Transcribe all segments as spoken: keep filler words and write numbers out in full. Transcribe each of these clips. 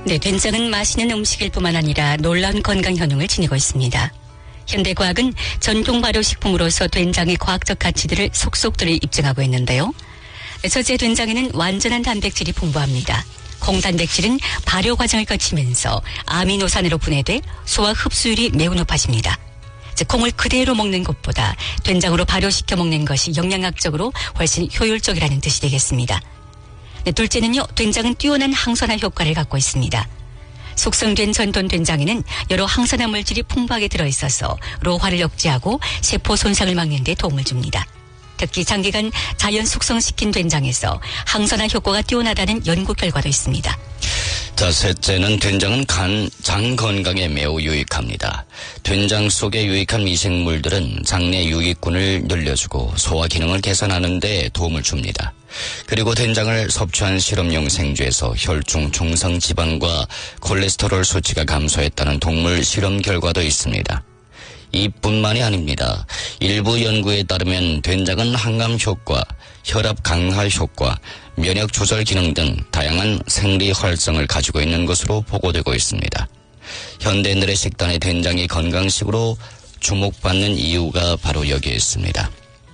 네, 된장은 맛있는 음식일 뿐만 아니라 놀라운 건강 효능을 지니고 있습니다. 현대과학은 전통 발효식품으로서 된장의 과학적 가치들을 속속들이 입증하고 있는데요. 첫째, 된장에는 완전한 단백질이 풍부합니다. 콩단백질은 발효 과정을 거치면서 아미노산으로 분해돼 소화 흡수율이 매우 높아집니다. 즉, 콩을 그대로 먹는 것보다 된장으로 발효시켜 먹는 것이 영양학적으로 훨씬 효율적이라는 뜻이 되겠습니다. 네, 둘째는요, 된장은 뛰어난 항산화 효과를 갖고 있습니다. 숙성된 전통 된장에는 여러 항산화 물질이 풍부하게 들어있어서 로화를 억제하고 세포 손상을 막는 데 도움을 줍니다. 특히 장기간 자연 숙성시킨 된장에서 항산화 효과가 뛰어나다는 연구 결과도 있습니다. 자, 셋째는 된장은 간, 장 건강에 매우 유익합니다. 된장 속에 유익한 미생물들은 장내 유익균을 늘려주고 소화 기능을 개선하는 데 도움을 줍니다. 그리고 된장을 섭취한 실험용 생쥐에서 혈중 중성 지방과 콜레스테롤 수치가 감소했다는 동물 실험 결과도 있습니다. 이뿐만이 아닙니다. 일부 연구에 따르면 된장은 항암 효과, 혈압 강화 효과, 면역 조절 기능 등 다양한 생리 활성을 가지고 있는 것으로 보고되고 있습니다. 현대인들의 식단에 된장이 건강식으로 주목받는 이유가 바로 여기에 있습니다.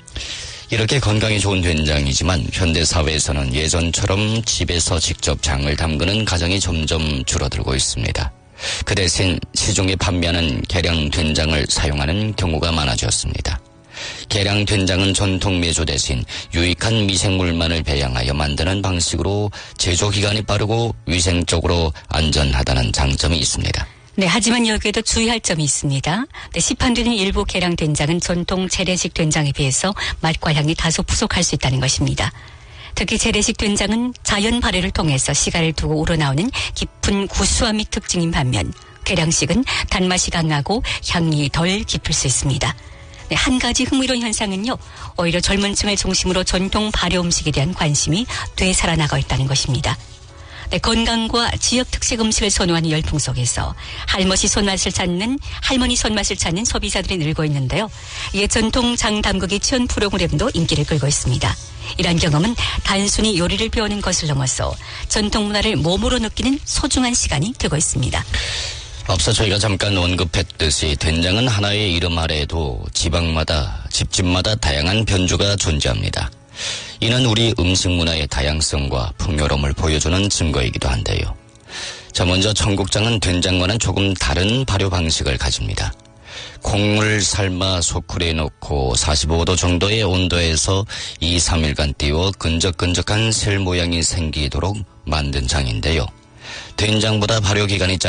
이렇게 건강에 좋은 된장이지만 현대사회에서는 예전처럼 집에서 직접 장을 담그는 가정이 점점 줄어들고 있습니다. 그 대신 시중에 판매하는 계량 된장을 사용하는 경우가 많아졌습니다. 계량 된장은 전통 메조 대신 유익한 미생물만을 배양하여 만드는 방식으로 제조 기간이 빠르고 위생적으로 안전하다는 장점이 있습니다. 네, 하지만 여기에도 주의할 점이 있습니다. 네, 시판되는 일부 계량 된장은 전통 재래식 된장에 비해서 맛과 향이 다소 부족할 수 있다는 것입니다. 특히 재래식 된장은 자연 발효를 통해서 시간을 두고 우러나오는 깊은 구수함이 특징인 반면 계량식은 단맛이 강하고 향이 덜 깊을 수 있습니다. 네, 한 가지 흥미로운 현상은요, 오히려 젊은 층을 중심으로 전통 발효 음식에 대한 관심이 되살아나고 있다는 것입니다. 네, 건강과 지역 특색 음식을 선호하는 열풍 속에서 할머니 손맛을 찾는 할머니 손맛을 찾는 소비자들이 늘고 있는데요. 이에 전통 장 담그기 체험 프로그램도 인기를 끌고 있습니다. 이러한 경험은 단순히 요리를 배우는 것을 넘어서 전통 문화를 몸으로 느끼는 소중한 시간이 되고 있습니다. 앞서 저희가 잠깐 언급했듯이 된장은 하나의 이름 아래에도 지방마다 집집마다 다양한 변주가 존재합니다. 이는 우리 음식 문화의 다양성과 풍요로움을 보여주는 증거이기도 한데요. 자, 먼저 청국장은 된장과는 조금 다른 발효 방식을 가집니다. 콩을 삶아 소쿠리에 넣고 사십오 도 정도의 온도에서 이, 삼 일간 띄워 끈적끈적한 셀 모양이 생기도록 만든 장인데요. 된장보다 발효 기간이 짧